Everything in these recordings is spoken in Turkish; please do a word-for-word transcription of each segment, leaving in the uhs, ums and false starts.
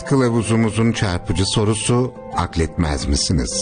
kılavuzumuzun çarpıcı sorusu, akletmez misiniz?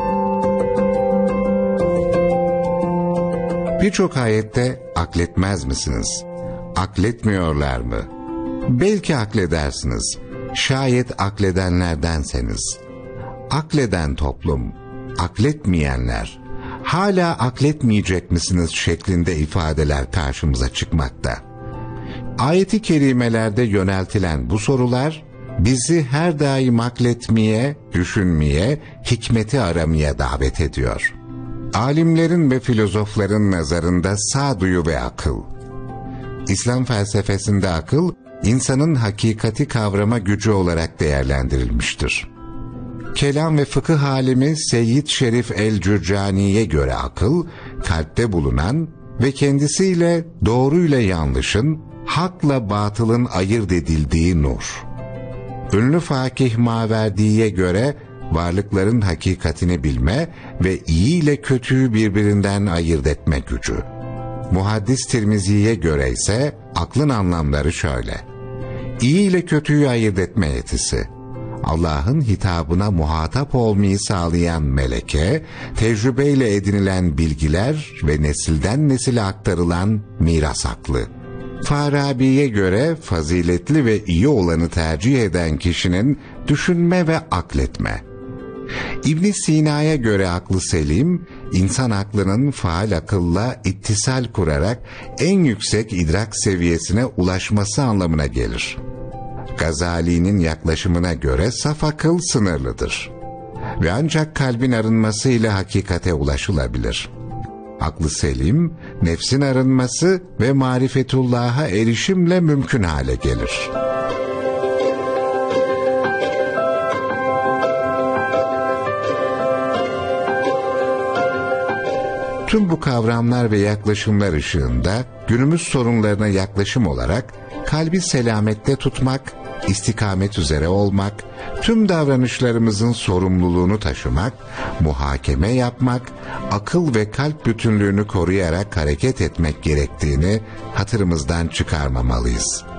Birçok ayette akletmez misiniz? Akletmiyorlar mı? Belki akledersiniz. Şayet akledenlerdenseniz. Akleden toplum, akletmeyenler, hala akletmeyecek misiniz şeklinde ifadeler karşımıza çıkmakta. Ayet-i kerimelerde yöneltilen bu sorular, bizi her daim akletmeye, düşünmeye, hikmeti aramaya davet ediyor. Alimlerin ve filozofların nazarında sağduyu ve akıl. İslam felsefesinde akıl, insanın hakikati kavrama gücü olarak değerlendirilmiştir. Kelam ve fıkıh alimi Seyyid Şerif el-Cürcani'ye göre akıl, kalpte bulunan ve kendisiyle doğruyla yanlışın, hakla batılın ayırt edildiği nur. Ünlü fakih Maverdi'ye göre varlıkların hakikatini bilme ve iyi ile kötüyü birbirinden ayırt etme gücü. Muhaddis Tirmizi'ye göre ise aklın anlamları şöyle: İyi ile kötüyü ayırt etme yetisi, Allah'ın hitabına muhatap olmayı sağlayan meleke, tecrübeyle edinilen bilgiler ve nesilden nesile aktarılan miras aklı. Farabi'ye göre faziletli ve iyi olanı tercih eden kişinin düşünme ve akletme. İbn Sina'ya göre aklı selim, insan aklının faal akılla ittisal kurarak en yüksek idrak seviyesine ulaşması anlamına gelir. Gazali'nin yaklaşımına göre saf akıl sınırlıdır ve ancak kalbin arınmasıyla hakikate ulaşılabilir. Aklı selim, nefsin arınması ve marifetullah'a erişimle mümkün hale gelir. Tüm bu kavramlar ve yaklaşımlar ışığında günümüz sorunlarına yaklaşım olarak kalbi selamette tutmak, istikamet üzere olmak, tüm davranışlarımızın sorumluluğunu taşımak, muhakeme yapmak, akıl ve kalp bütünlüğünü koruyarak hareket etmek gerektiğini hatırımızdan çıkarmamalıyız.